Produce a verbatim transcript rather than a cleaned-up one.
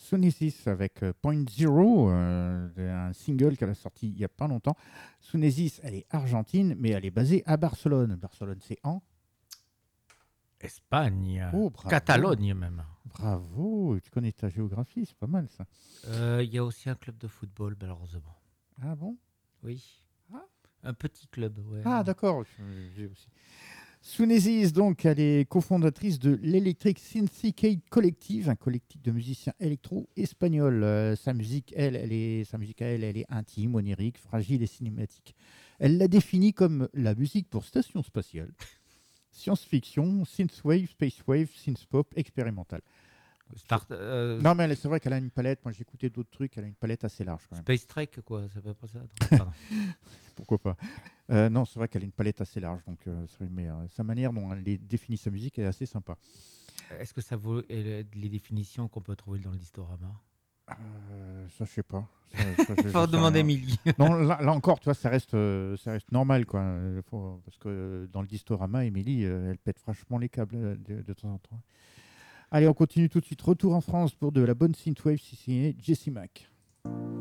Sunesis avec euh, Point Zero, euh, un single qu'elle a sorti il n'y a pas longtemps. Sunesis, elle est argentine, mais elle est basée à Barcelone. Barcelone, c'est en Espagne, Oh, bravo. Catalogne même. Bravo, tu connais ta géographie, c'est pas mal ça. Il euh, y a aussi un club de football, malheureusement. Ah bon? Oui. Ah, un petit club, ouais. ah d'accord, j'ai aussi. Sunesis, donc, elle est cofondatrice de l'Electric Syndicate Collective, un collectif de musiciens électro espagnols. Euh, sa musique, elle, elle est, sa musique à elle, elle est intime, onirique, fragile et cinématique. Elle la définit comme la musique pour station spatiale, science-fiction, synthwave, spacewave, synthpop, expérimental. Start, euh, Non, mais c'est vrai qu'elle a une palette. Moi, j'ai écouté d'autres trucs. Elle a une palette assez large quand même. Space Trek, quoi, ça peut pas ça. Pardon. Pourquoi pas. Euh, non, c'est vrai qu'elle a une palette assez large. Donc, euh, mais euh, sa manière dont elle définit sa musique est assez sympa. Est-ce que ça vaut les définitions qu'on peut trouver dans le Distorama? Euh, ça, je sais pas. Il faut demander Émilie. Non, là, là encore, tu vois, ça reste, euh, ça reste normal, quoi. Faut, parce que euh, dans le Distorama, Émilie, euh, elle pète franchement les câbles euh, de, de temps en temps. Allez, on continue tout de suite. Retour en France pour de la bonne synthwave, si c'est Jessie Mac.